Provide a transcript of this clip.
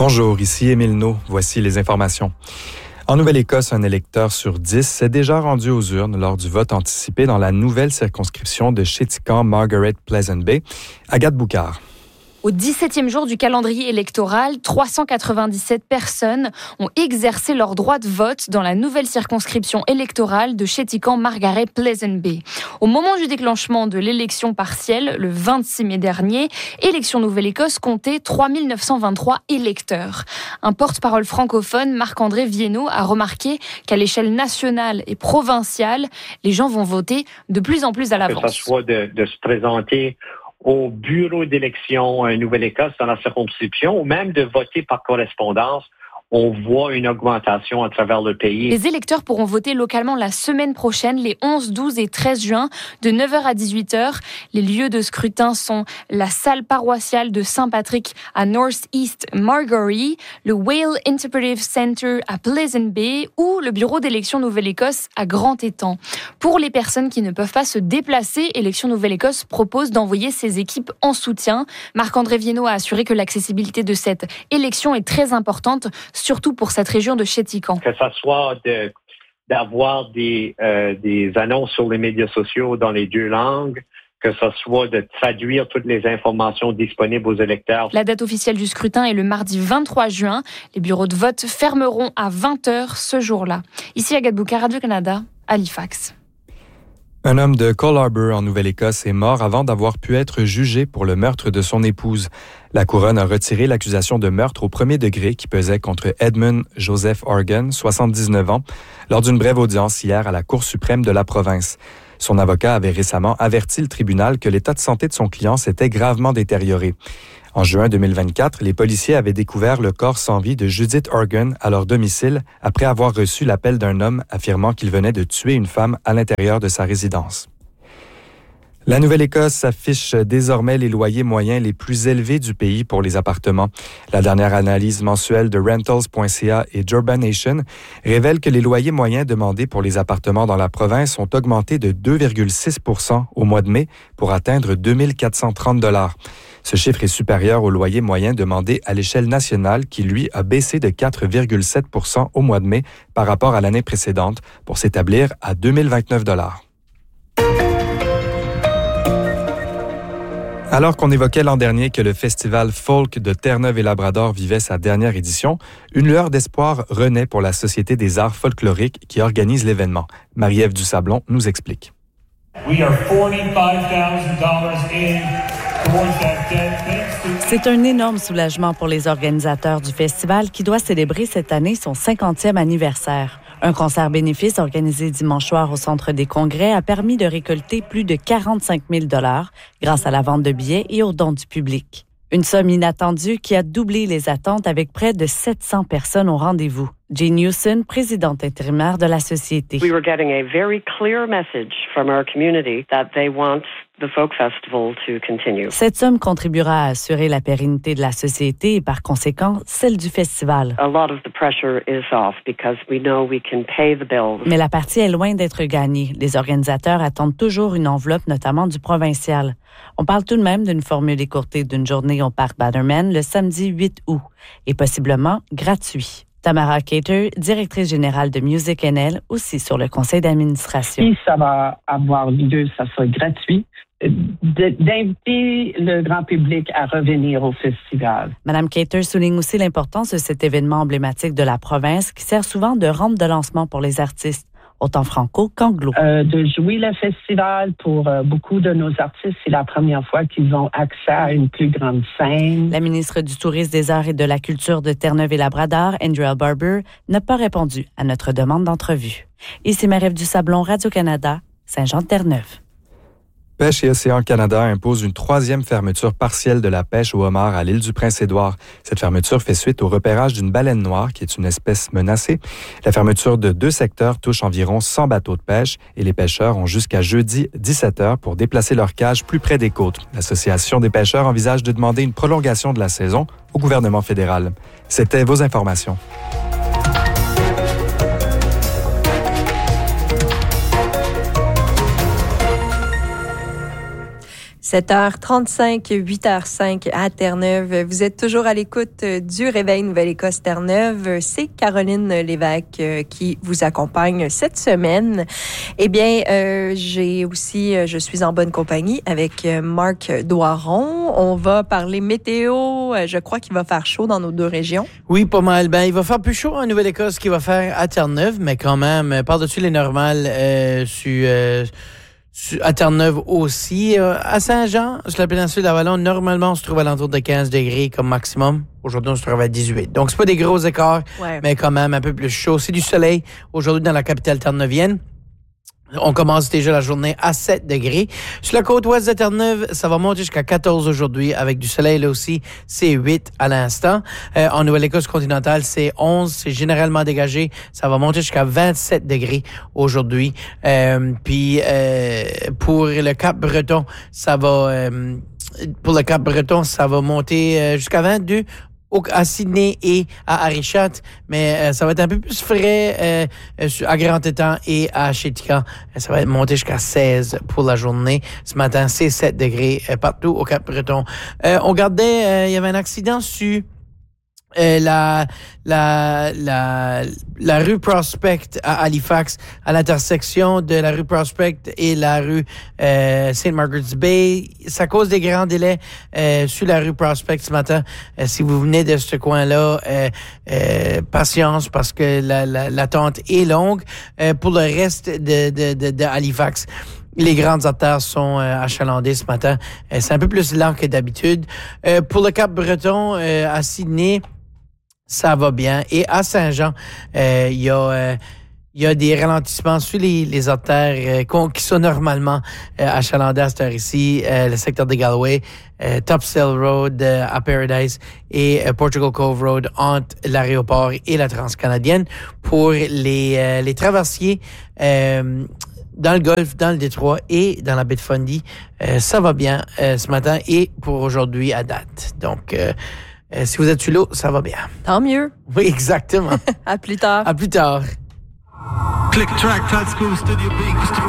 Bonjour, ici Émile Naud. Voici les informations. En Nouvelle-Écosse, un électeur sur 10 s'est déjà rendu aux urnes lors du vote anticipé dans la nouvelle circonscription de Chéticamp-Margaret-Pleasant Bay. Agathe Boucard. Au 17e jour du calendrier électoral, 397 personnes ont exercé leur droit de vote dans la nouvelle circonscription électorale de Chéticamp-Margaret-Pleasant Bay. Au moment du déclenchement de l'élection partielle, le 26 mai dernier, Élections Nouvelle-Écosse comptait 3923 électeurs. Un porte-parole francophone, Marc-André Viennot, a remarqué qu'à l'échelle nationale et provinciale, les gens vont voter de plus en plus à l'avance. Que ce soit de se présenter au bureau d'élection Nouvelle-Écosse dans la circonscription ou même de voter par correspondance, on voit une augmentation à travers le pays. Les électeurs pourront voter localement la semaine prochaine, les 11, 12 et 13 juin, de 9h à 18h. Les lieux de scrutin sont la salle paroissiale de Saint-Patrick à North East Margaree, le Whale Interpretive Center à Pleasant Bay ou le bureau d'élection Nouvelle-Écosse à Grand-Étang. Pour les personnes qui ne peuvent pas se déplacer, Élections Nouvelle-Écosse propose d'envoyer ses équipes en soutien. Marc-André Viennot a assuré que l'accessibilité de cette élection est très importante, surtout pour cette région de Chéticamp. Que ça soit d'avoir des annonces sur les médias sociaux dans les deux langues, que ce soit de traduire toutes les informations disponibles aux électeurs. La date officielle du scrutin est le mardi 23 juin. Les bureaux de vote fermeront à 20h ce jour-là. Ici Agathe Boucard, Radio-Canada, Halifax. Un homme de Cole Harbour en Nouvelle-Écosse est mort avant d'avoir pu être jugé pour le meurtre de son épouse. La couronne a retiré l'accusation de meurtre au premier degré qui pesait contre Edmund Joseph Organ, 79 ans, lors d'une brève audience hier à la Cour suprême de la province. Son avocat avait récemment averti le tribunal que l'état de santé de son client s'était gravement détérioré. En juin 2024, les policiers avaient découvert le corps sans vie de Judith Organ à leur domicile après avoir reçu l'appel d'un homme affirmant qu'il venait de tuer une femme à l'intérieur de sa résidence. La Nouvelle-Écosse affiche désormais les loyers moyens les plus élevés du pays pour les appartements. La dernière analyse mensuelle de Rentals.ca et d'Urbanation révèle que les loyers moyens demandés pour les appartements dans la province ont augmenté de 2,6% au mois de mai pour atteindre 2 430 $. Ce chiffre est supérieur au loyer moyen demandé à l'échelle nationale qui, lui, a baissé de 4,7% au mois de mai par rapport à l'année précédente pour s'établir à 2 029 $. Alors qu'on évoquait l'an dernier que le festival folk de Terre-Neuve-et-Labrador vivait sa dernière édition, une lueur d'espoir renaît pour la Société des arts folkloriques qui organise l'événement. Marie-Ève Dusablon nous explique. C'est un énorme soulagement pour les organisateurs du festival qui doit célébrer cette année son 50e anniversaire. Un concert bénéfice organisé dimanche soir au Centre des Congrès a permis de récolter plus de 45 000 $ grâce à la vente de billets et aux dons du public. Une somme inattendue qui a doublé les attentes avec près de 700 personnes au rendez-vous. Jane Newson, présidente intérimaire de la Société. We were getting a very clear message from our community that they want the folk festival to continue. Cette somme contribuera à assurer la pérennité de la Société et par conséquent celle du festival. A lot of the pressure is off because we know we can pay the bills. Mais la partie est loin d'être gagnée. Les organisateurs attendent toujours une enveloppe, notamment du provincial. On parle tout de même d'une formule écourtée d'une journée au Parc Bannerman le samedi 8 août et possiblement gratuit. Tamara Cater, directrice générale de Music NL, aussi sur le conseil d'administration. Si ça va avoir lieu, ça sera gratuit. D'inviter le grand public à revenir au festival. Madame Cater souligne aussi l'importance de cet événement emblématique de la province qui sert souvent de rampe de lancement pour les artistes, autant franco qu'anglo. De jouer le festival pour beaucoup de nos artistes, c'est la première fois qu'ils ont accès à une plus grande scène. La ministre du Tourisme, des Arts et de la Culture de Terre-Neuve-et-Labrador, Andrea Barber, n'a pas répondu à notre demande d'entrevue. Ici Marie-Ève Dusablon, Radio-Canada, Saint-Jean-de-Terre-Neuve. Pêche et Océan Canada impose une troisième fermeture partielle de la pêche au homard à l'île du Prince-Édouard. Cette fermeture fait suite au repérage d'une baleine noire, qui est une espèce menacée. La fermeture de 2 secteurs touche environ 100 bateaux de pêche et les pêcheurs ont jusqu'à jeudi 17h pour déplacer leur cage plus près des côtes. L'Association des pêcheurs envisage de demander une prolongation de la saison au gouvernement fédéral. C'était vos informations. 7h35, 8h05 à Terre-Neuve. Vous êtes toujours à l'écoute du Réveil Nouvelle-Écosse Terre-Neuve. C'est Caroline Lévesque qui vous accompagne cette semaine. Eh bien, je suis en bonne compagnie avec Marc Doiron. On va parler météo. Je crois qu'il va faire chaud dans nos deux régions. Oui, pas mal. Ben, il va faire plus chaud en Nouvelle-Écosse qu'il va faire à Terre-Neuve, mais quand même, par-dessus les normales, à Terre-Neuve aussi. À Saint-Jean, sur la péninsule d'Avalon, normalement, on se trouve à l'entour de 15 degrés comme maximum. Aujourd'hui, on se trouve à 18. Donc, c'est pas des gros écarts, mais quand même un peu plus chaud. C'est du soleil aujourd'hui dans la capitale terre-neuvienne. On commence déjà la journée à 7 degrés. Sur la côte ouest de Terre-Neuve, ça va monter jusqu'à 14 aujourd'hui avec du soleil là aussi. C'est 8 à l'instant. En Nouvelle-Écosse continentale, c'est 11. C'est généralement dégagé. Ça va monter jusqu'à 27 degrés aujourd'hui. Puis pour le Cap-Breton, ça va monter jusqu'à 22. À Sydney et à Arichat, mais ça va être un peu plus frais à Grand-Étang et à Chética. Ça va monter jusqu'à 16 pour la journée. Ce matin, c'est 7 degrés partout au Cap-Breton. On regardait, il y avait un accident sur la rue Prospect à Halifax, à l'intersection de la rue Prospect et la rue St. Margaret's Bay. Ça cause des grands délais sur la rue Prospect ce matin. Si vous venez de ce coin-là, patience parce que l'attente est longue. Pour le reste de Halifax, les grandes artères sont achalandées ce matin. C'est un peu plus lent que d'habitude. Pour le Cap-Breton, à Sydney, ça va bien. Et à Saint-Jean, il y a des ralentissements sur les artères qui sont normalement achalandées à cette heure ici. Le secteur de Galway, Topsail Road à Paradise et Portugal Cove Road entre l'aéroport et la Transcanadienne. Pour les traversiers dans le Golfe, dans le Détroit et dans la baie de Fundy, ça va bien ce matin et pour aujourd'hui à date. Donc, si vous êtes sur l'eau, ça va bien. Tant mieux. Oui, exactement. À plus tard. À plus tard. Click track, Tad School Studio B.